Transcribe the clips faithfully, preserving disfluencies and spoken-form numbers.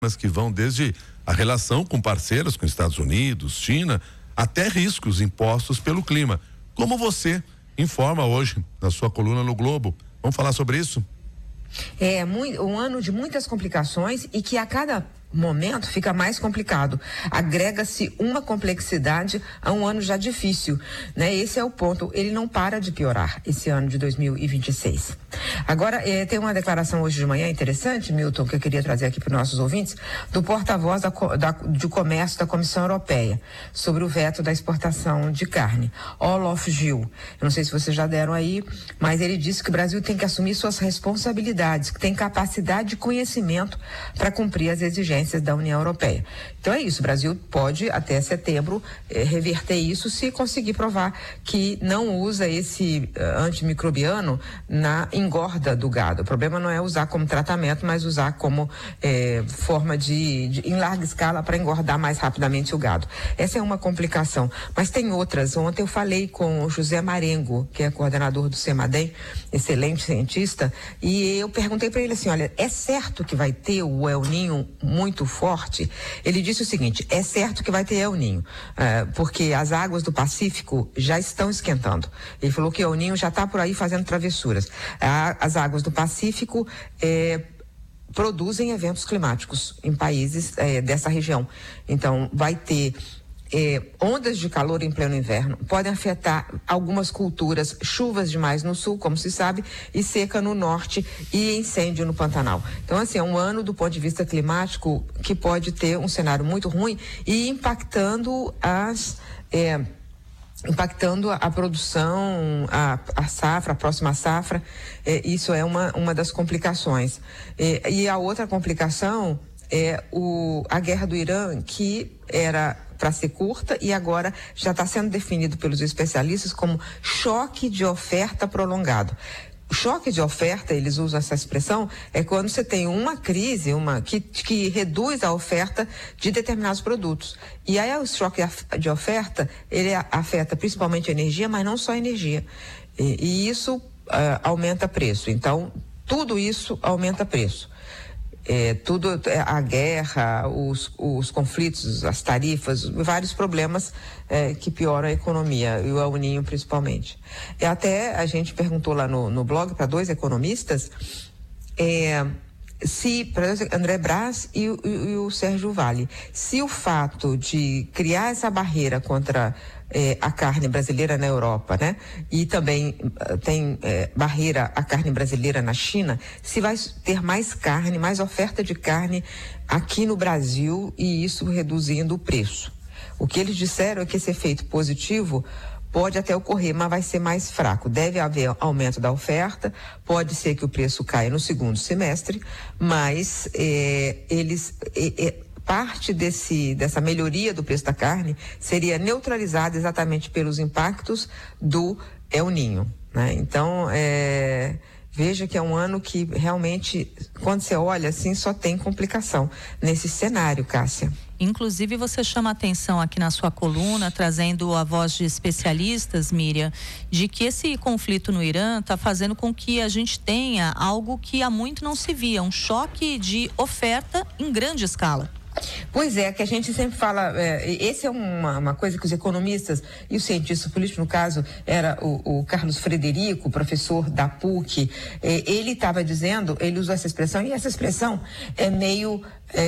mas que vão desde a relação com parceiros, com Estados Unidos, China, até riscos impostos pelo clima. Como você informa hoje na sua coluna no Globo? Vamos falar sobre isso? É muito, um ano de muitas complicações e que a cada momento fica mais complicado. Agrega-se uma complexidade a um ano já difícil, né? Esse é o ponto. Ele não para de piorar esse ano de dois mil e vinte e seis. Agora, eh, tem uma declaração hoje de manhã interessante, Milton, que eu queria trazer aqui para os nossos ouvintes, do porta-voz da, da, de comércio da Comissão Europeia sobre o veto da exportação de carne, Olof Gil. Eu não sei se vocês já deram aí, mas ele disse que o Brasil tem que assumir suas responsabilidades, que tem capacidade e conhecimento para cumprir as exigências da União Europeia. Então é isso, o Brasil pode até setembro eh, reverter isso se conseguir provar que não usa esse uh, antimicrobiano na engorda do gado. O problema não é usar como tratamento, mas usar como eh, forma de, de em larga escala para engordar mais rapidamente o gado. Essa é uma complicação, mas tem outras. Ontem eu falei com o José Marengo, que é coordenador do CEMADEM, excelente cientista, e eu perguntei para ele assim, olha, é certo que vai ter o El Niño muito muito forte? Ele disse o seguinte, é certo que vai ter El Niño, uh, porque as águas do Pacífico já estão esquentando. Ele falou que El Niño já está por aí fazendo travessuras. Uh, as águas do Pacífico eh, produzem eventos climáticos em países eh, dessa região. Então, vai ter Eh, ondas de calor em pleno inverno podem afetar algumas culturas, chuvas demais no sul, como se sabe, e seca no norte e incêndio no Pantanal. Então, assim, é um ano do ponto de vista climático que pode ter um cenário muito ruim e impactando as eh, impactando a produção, a, a safra, a próxima safra. Eh, isso é uma, uma das complicações. Eh, e a outra complicação é o, a guerra do Irã, que era para ser curta e agora já está sendo definido pelos especialistas como choque de oferta prolongado. O choque de oferta, eles usam essa expressão, é quando você tem uma crise, uma que, que reduz a oferta de determinados produtos. E aí o choque de oferta, ele afeta principalmente a energia, mas não só a energia. E, e isso uh, aumenta preço. Então, tudo isso aumenta preço. É, tudo, a guerra, os, os conflitos, as tarifas, vários problemas é, que pioram a economia, e o El Niño principalmente. E até a gente perguntou lá no, no blog para dois economistas é, se, por exemplo, André Brás e, e, e o Sérgio Vale, se o fato de criar essa barreira contra Eh, a carne brasileira na Europa, né? E também uh, tem eh, barreira à carne brasileira na China, se vai ter mais carne, mais oferta de carne aqui no Brasil e isso reduzindo o preço. O que eles disseram é que esse efeito positivo pode até ocorrer, mas vai ser mais fraco. Deve haver aumento da oferta, pode ser que o preço caia no segundo semestre, mas eh, eles... Eh, eh, parte desse, dessa melhoria do preço da carne seria neutralizada exatamente pelos impactos do El Niño, né? Então, é, veja que é um ano que realmente, quando você olha assim, só tem complicação nesse cenário, Cássia. Inclusive, você chama a atenção aqui na sua coluna, trazendo a voz de especialistas, Miriam, de que esse conflito no Irã está fazendo com que a gente tenha algo que há muito não se via, um choque de oferta em grande escala. Pois é, que a gente sempre fala, é, esse é uma, uma coisa que os economistas e os cientistas políticos, no caso, era o, o Carlos Frederico, professor da P U C, é, ele estava dizendo, ele usou essa expressão, e essa expressão é meio...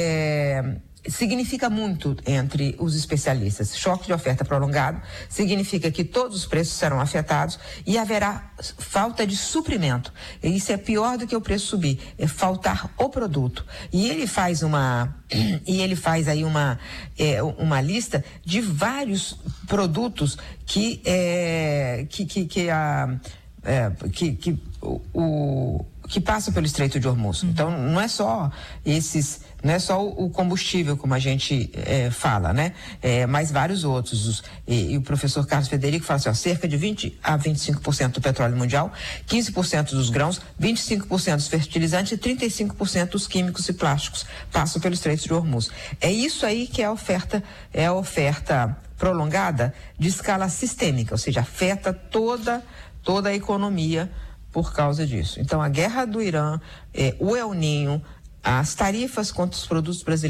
É, significa muito entre os especialistas. Choque de oferta prolongado significa que todos os preços serão afetados e haverá falta de suprimento. E isso é pior do que o preço subir, é faltar o produto. E ele faz uma e ele faz aí uma é, uma lista de vários produtos que é, que que que a é, que, que o, o que passa pelo Estreito de Hormuz. Uhum. Então, não é só esses, não é só o combustível, como a gente é, fala, né? É, mas vários outros. Os, e, e o professor Carlos Frederico fala assim, ó, cerca de vinte a vinte e cinco por cento do petróleo mundial, quinze por cento dos grãos, vinte e cinco por cento dos fertilizantes e trinta e cinco por cento dos químicos e plásticos passam pelo Estreito de Hormuz. É isso aí que é a oferta, é a oferta prolongada de escala sistêmica, ou seja, afeta toda, toda a economia por causa disso. Então, a guerra do Irã, eh, o El Niño, as tarifas contra os produtos brasileiros